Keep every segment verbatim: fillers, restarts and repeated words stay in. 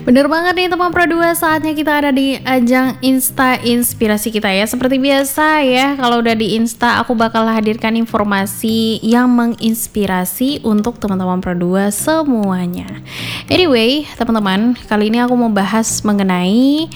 Bener banget nih teman Pro dua, saatnya kita ada di ajang Insta Inspirasi kita ya. Seperti biasa ya, kalau udah di Insta aku bakal hadirkan informasi yang menginspirasi untuk teman-teman Pro dua semuanya. Anyway, teman-teman, kali ini aku mau bahas mengenai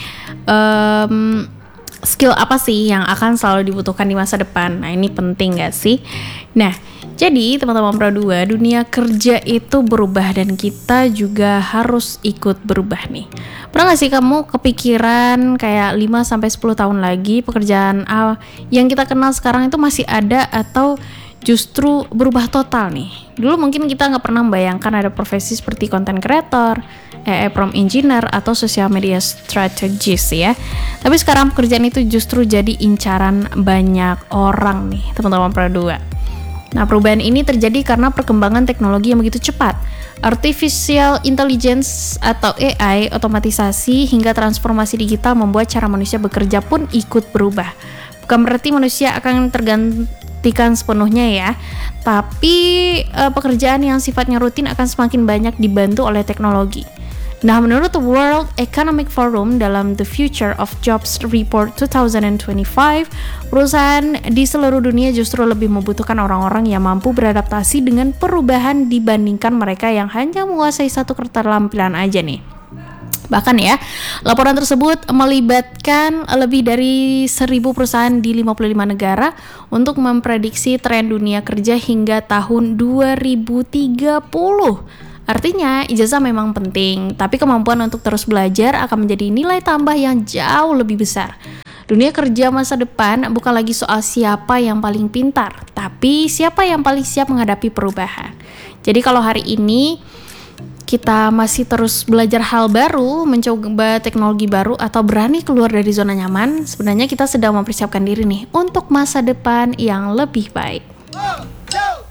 um, skill apa sih yang akan selalu dibutuhkan di masa depan. Nah, ini penting gak sih? Nah, jadi teman-teman Pro dua, dunia kerja itu berubah dan kita juga harus ikut berubah nih. Pernah gak sih kamu kepikiran kayak lima sampai sepuluh tahun lagi pekerjaan uh, yang kita kenal sekarang itu masih ada atau justru berubah total nih? Dulu mungkin kita gak pernah membayangkan ada profesi seperti content creator, A I prompt engineer, atau social media strategist ya. Tapi sekarang pekerjaan itu justru jadi incaran banyak orang nih teman-teman Pro dua. Nah, perubahan ini terjadi karena perkembangan teknologi yang begitu cepat. Artificial intelligence atau A I, otomatisasi hingga transformasi digital membuat cara manusia bekerja pun ikut berubah. Bukan berarti manusia akan tergantikan sepenuhnya ya, tapi eh, pekerjaan yang sifatnya rutin akan semakin banyak dibantu oleh teknologi. Nah, menurut World Economic Forum dalam The Future of Jobs Report dua ribu dua puluh lima, perusahaan di seluruh dunia justru lebih membutuhkan orang-orang yang mampu beradaptasi dengan perubahan dibandingkan mereka yang hanya menguasai satu keterampilan aja nih. Bahkan ya, laporan tersebut melibatkan lebih dari seribu perusahaan di lima puluh lima negara untuk memprediksi tren dunia kerja hingga tahun dua ribu tiga puluh. Artinya, ijazah memang penting, tapi kemampuan untuk terus belajar akan menjadi nilai tambah yang jauh lebih besar. Dunia kerja masa depan bukan lagi soal siapa yang paling pintar, tapi siapa yang paling siap menghadapi perubahan. Jadi kalau hari ini kita masih terus belajar hal baru, mencoba teknologi baru, atau berani keluar dari zona nyaman, sebenarnya kita sedang mempersiapkan diri nih untuk masa depan yang lebih baik.